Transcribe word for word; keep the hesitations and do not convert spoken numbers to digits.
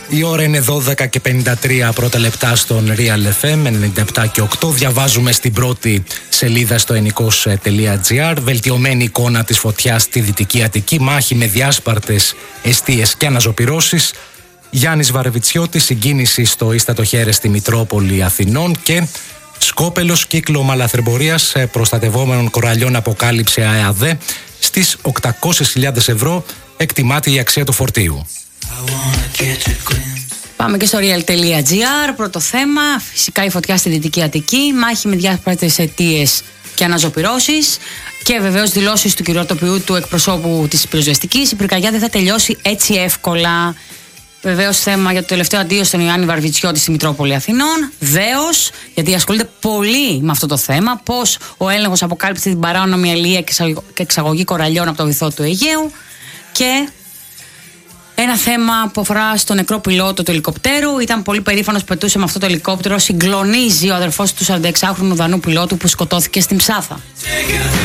Η ώρα είναι δώδεκα και πενήντα τρία πρώτα λεπτά στον Real εφ εμ ενενήντα επτά και οκτώ. Διαβάζουμε στην πρώτη σελίδα στο ενικός τελεία τζι άρ. Βελτιωμένη εικόνα της φωτιάς στη Δυτική Αττική. Μάχη με διάσπαρτες εστίες και αναζωπυρώσεις. Γιάννης Βαρεβιτσιώτης, συγκίνηση στο ίστατο Χέρες στη Μητρόπολη Αθηνών. Και σκόπελος κύκλωμα λαθρεμπορίας προστατευόμενων κοραλιών αποκάλυψε ΑΕΑΔΕ. Στις οκτακόσιες χιλιάδες ευρώ εκτιμάται η αξία του φορτίου. Πάμε και στο real τελεία τζι άρ. Πρώτο θέμα, φυσικά η φωτιά στη Δυτική Αττική. Μάχη με διάσπαρτες αιτίες και αναζωπυρώσεις. Και βεβαίως δηλώσεις του κυριοτοπιού του εκπροσώπου της πυροσβεστικής. Η πυρκαγιά δεν θα τελειώσει έτσι εύκολα. Βεβαίως θέμα για το τελευταίο αντίο στον Ιωάννη Βαρβιτσιώτη στη Μητρόπολη Αθηνών. Δέος, γιατί ασχολείται πολύ με αυτό το θέμα. Πώς ο έλεγχος αποκάλυψε την παράνομη αλεία και εξαγωγή κοραλιών από το βυθό του Αιγαίου. Και ένα θέμα που αφορά στο νεκρό πιλότο του ελικοπτέρου. Ήταν πολύ περήφανος που πετούσε με αυτό το ελικόπτερο. Συγκλονίζει ο αδερφός του σαρανταεξάχρονου Δανού πιλότου που σκοτώθηκε στην Ψάθα.